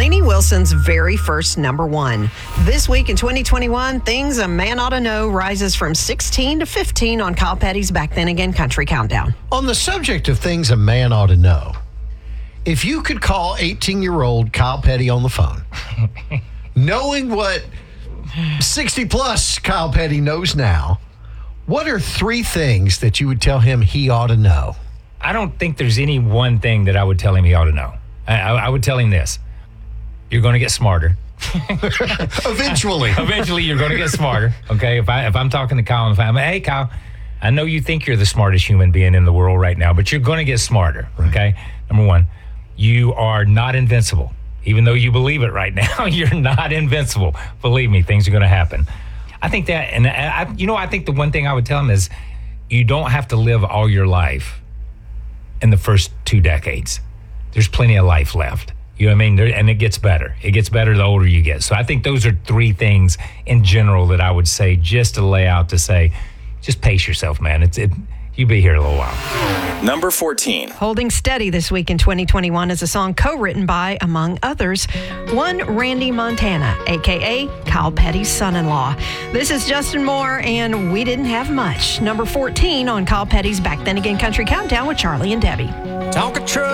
Lainey Wilson's very first number one. This week in 2021, Things a Man Ought to Know rises from 16 to 15 on Kyle Petty's Back Then Again Country Countdown. On the subject of things a man ought to know, if you could call 18-year-old Kyle Petty on the phone, knowing what 60-plus Kyle Petty knows now, what are 3 things that you would tell him he ought to know? I don't think there's any one thing that I would tell him he ought to know. I would tell him this. You're going to get smarter. Eventually. Eventually, you're going to get smarter. Okay, if I'm talking to Kyle and I'm like, hey, Kyle, I know you think you're the smartest human being in the world right now, but you're going to get smarter. Okay, number 1, you are not invincible. Even though you believe it right now, you're not invincible. Believe me, things are going to happen. I think that, and I think the one thing I would tell him is you don't have to live all your life in the first 2 decades. There's plenty of life left. You know what I mean? And it gets better. It gets better the older you get. So I think those are 3 things in general that I would say just to lay out to say, just pace yourself, man. You'll be here a little while. Number 14. Holding Steady this week in 2021 is a song co-written by, among others, one Randy Montana, a.k.a. Kyle Petty's son-in-law. This is Justin Moore, and We Didn't Have Much. Number 14 on Kyle Petty's Back Then Again Country Countdown with Charlie and Debbie. Talk a truck.